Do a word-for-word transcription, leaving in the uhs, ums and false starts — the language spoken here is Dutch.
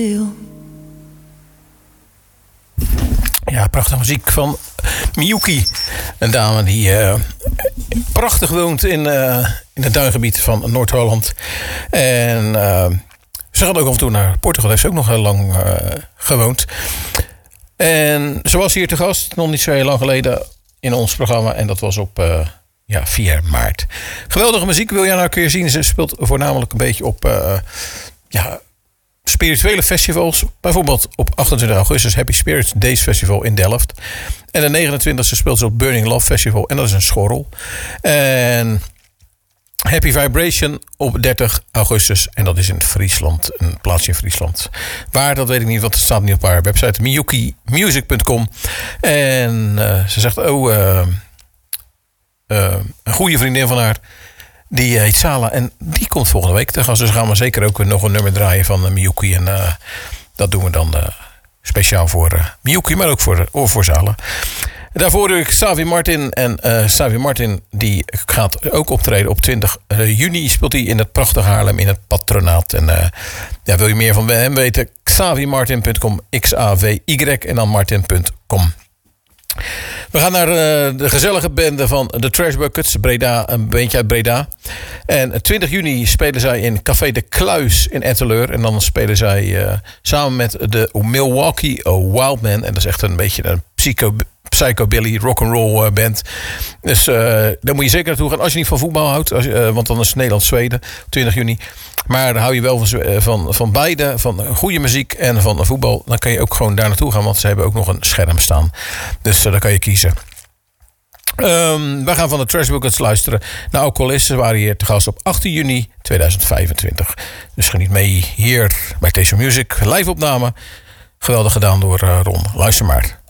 Ja, prachtige muziek van Miyuki. Een dame die uh, prachtig woont in, uh, in het duingebied van Noord-Holland. En uh, ze gaat ook af en toe naar Portugal. Heeft ze ook nog heel lang uh, gewoond. En ze was hier te gast, nog niet zo heel lang geleden, in ons programma. En dat was op uh, ja, vier maart. Geweldige muziek, wil jij nou een keer zien. Ze speelt voornamelijk een beetje op Uh, ja, spirituele festivals. Bijvoorbeeld op achtentwintig augustus Happy Spirits Days Festival in Delft. En de negenentwintigste speelt ze op Burning Love Festival. En dat is een schorrel. En Happy Vibration op dertig augustus. En dat is in Friesland. Een plaatsje in Friesland. Waar, dat weet ik niet. Want het staat niet op haar website. miyuki music punt com. En uh, ze zegt, oh, uh, uh, een goede vriendin van haar, die heet Sala en die komt volgende week te gast. Dus gaan we zeker ook nog een nummer draaien van uh, Miyuki. En uh, dat doen we dan uh, speciaal voor uh, Miyuki, maar ook voor, uh, voor Sala. Daarvoor doe ik Savi Martin. En uh, Savi Martin die gaat ook optreden op twintig juni. Speelt hij in het prachtige Haarlem in het patronaat. En uh, ja, wil je meer van hem weten? xavi martin punt com. X A V Y en dan martin punt com. We gaan naar uh, de gezellige bende van de Trash Buckets, Breda, een beentje uit Breda. En twintig juni spelen zij in Café de Kluis in Etteleur. En dan spelen zij uh, samen met de Milwaukee Wildman. En dat is echt een beetje een psycho, psychobilly rock'n'roll band. Dus uh, daar moet je zeker naartoe gaan als je niet van voetbal houdt. Als, uh, want dan is Nederland-Zweden, twintig juni. Maar dan hou je wel van, van, van beide, van goede muziek en van voetbal. Dan kan je ook gewoon daar naartoe gaan, want ze hebben ook nog een scherm staan. Dus uh, daar kan je kiezen. Um, wij gaan van de Trash Buckets luisteren naar Alcoholist. Ze waren hier te gast op achttien juni tweeduizend vijfentwintig. Dus geniet mee hier bij Taste of Music. Live opname. Geweldig gedaan door uh, Ron. Luister maar.